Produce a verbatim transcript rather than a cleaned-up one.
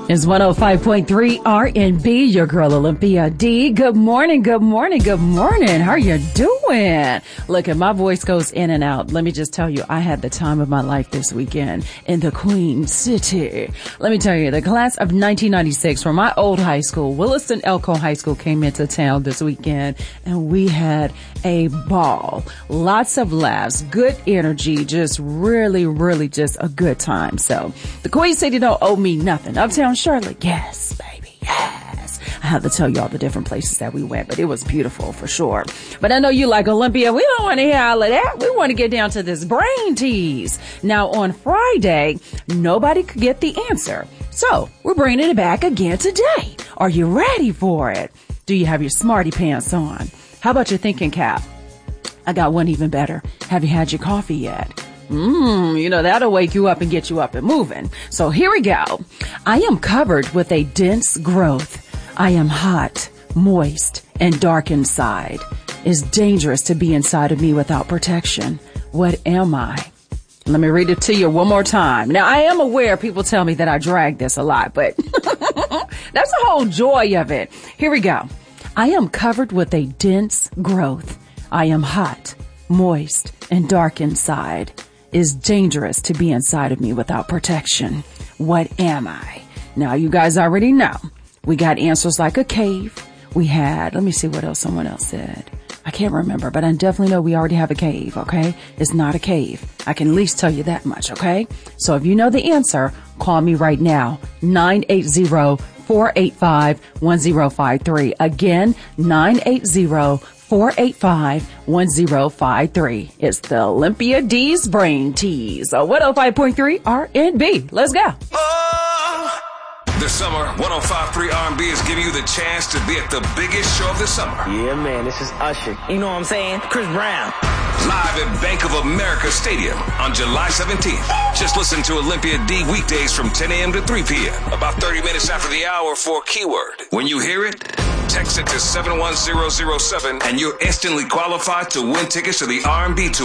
It's one oh five point three R and B, your girl Olympia D. Good morning, good morning, good morning. How are you doing? Look, at my voice goes in and out. Let me just tell you, I had the time of my life this weekend in the Queen City. Let me tell you, the class of nineteen ninety-six from my old high school, Williston Elko High School, came into town this weekend, and we had a ball. Lots of laughs, good energy, just really, really just a good time. So the Queen City don't owe me nothing. Uptown Charlotte, yes, baby, yes. I have to tell you all the different places that we went, but it was beautiful for sure. But I know you like Olympia. We don't want to hear all of that. We want to get down to this brain tease. Now, on Friday, nobody could get the answer. So we're bringing it back again today. Are you ready for it? Do you have your smarty pants on? How about your thinking cap? I got one even better. Have you had your coffee yet? Mmm, you know, that'll wake you up and get you up and moving. So here we go. I am covered with a dense growth. I am hot, moist, and dark inside. It's dangerous to be inside of me without protection. What am I? Let me read it to you one more time. Now, I am aware people tell me that I drag this a lot, but that's the whole joy of it. Here we go. I am covered with a dense growth. I am hot, moist, and dark inside. It's dangerous to be inside of me without protection. What am I? Now, you guys already know. We got answers like a cave. We had, let me see what else someone else said. I can't remember, but I definitely know we already have a cave, okay? It's not a cave. I can at least tell you that much, okay? So if you know the answer, call me right now. nine eight zero, four eight five, one zero five three. Again, nine eight zero, four eight five, one zero five three. It's the Olympia D's Brain Tease. So one oh five point three R and B. Let's go. Oh. This summer, one oh five point three R and B is giving you the chance to be at the biggest show of the summer. Yeah, man, this is Usher. You know what I'm saying? Chris Brown. Live at Bank of America Stadium on July seventeenth. Just listen to Olympia D weekdays from ten a.m. to three p.m. About thirty minutes after the hour for a keyword. When you hear it, text it to seven one zero zero seven and you're instantly qualified to win tickets to the R and B tour.